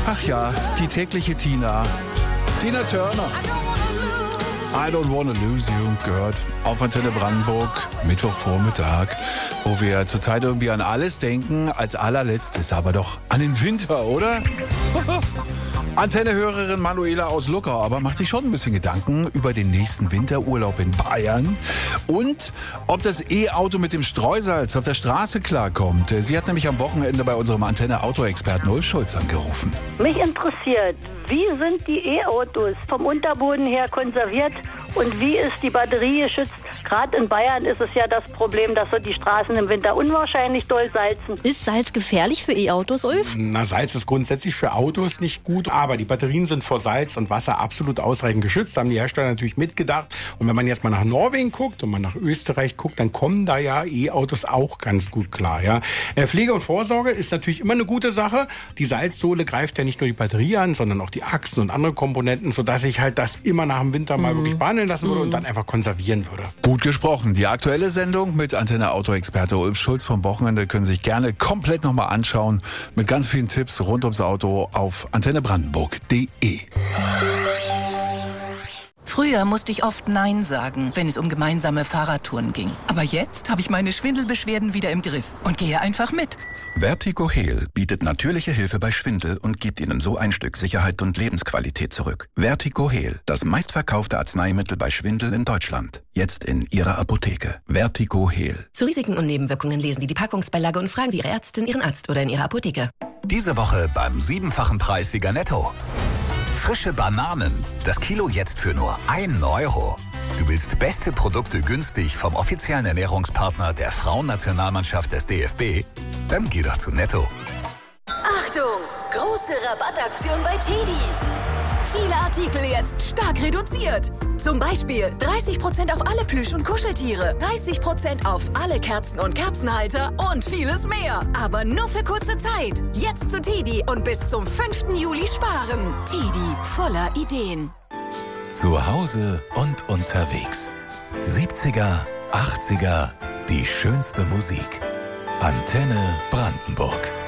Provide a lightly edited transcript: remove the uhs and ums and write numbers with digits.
Ach ja, die tägliche Tina. Tina Turner. I don't wanna lose you gehört auf Antenne Brandenburg, Mittwochvormittag, wo wir zurzeit irgendwie an alles denken, als allerletztes aber doch an den Winter, oder? Antennehörerin Manuela aus Luckau aber macht sich schon ein bisschen Gedanken über den nächsten Winterurlaub in Bayern und ob das E-Auto mit dem Streusalz auf der Straße klarkommt. Sie hat nämlich am Wochenende bei unserem Antenne-Auto-Experten Ulf Schulz angerufen. Mich interessiert, wie sind die E-Autos vom Unterboden her konserviert und wie ist die Batterie geschützt? Gerade in Bayern ist es ja das Problem, dass so die Straßen im Winter unwahrscheinlich doll salzen. Ist Salz gefährlich für E-Autos, Ulf? Na, Salz ist grundsätzlich für Autos nicht gut, aber die Batterien sind vor Salz und Wasser absolut ausreichend geschützt. Da haben die Hersteller natürlich mitgedacht. Und wenn man jetzt mal nach Norwegen guckt und man nach Österreich guckt, dann kommen da ja E-Autos auch ganz gut klar. Ja. Pflege und Vorsorge ist natürlich immer eine gute Sache. Die Salzsohle greift ja nicht nur die Batterie an, sondern auch die Achsen und andere Komponenten, sodass ich halt das immer nach dem Winter mal wirklich behandeln lassen würde und dann einfach konservieren würde. Gut gesprochen. Die aktuelle Sendung mit Antenne-Auto-Experte Ulf Schulz vom Wochenende können Sie sich gerne komplett nochmal anschauen. Mit ganz vielen Tipps rund ums Auto auf antennebrandenburg.de. Früher musste ich oft Nein sagen, wenn es um gemeinsame Fahrradtouren ging. Aber jetzt habe ich meine Schwindelbeschwerden wieder im Griff und gehe einfach mit. Vertigo Heal bietet natürliche Hilfe bei Schwindel und gibt Ihnen so ein Stück Sicherheit und Lebensqualität zurück. Vertigo Heal, das meistverkaufte Arzneimittel bei Schwindel in Deutschland. Jetzt in Ihrer Apotheke. Vertigo Heal. Zu Risiken und Nebenwirkungen lesen Sie die Packungsbeilage und fragen Sie Ihre Ärztin, Ihren Arzt oder in Ihrer Apotheke. Diese Woche beim 7-fachen Preissieger Netto. Frische Bananen. Das Kilo jetzt für nur 1 Euro. Du willst beste Produkte günstig vom offiziellen Ernährungspartner der Frauennationalmannschaft des DFB? Dann geh doch zu Netto. Achtung! Große Rabattaktion bei TEDi. Viele Artikel jetzt stark reduziert. Zum Beispiel 30% auf alle Plüsch- und Kuscheltiere, 30% auf alle Kerzen und Kerzenhalter und vieles mehr. Aber nur für kurze Zeit. Jetzt zu TEDi und bis zum 5. Juli sparen. TEDi, voller Ideen. Zu Hause und unterwegs. 70er, 80er, die schönste Musik. Antenne Brandenburg.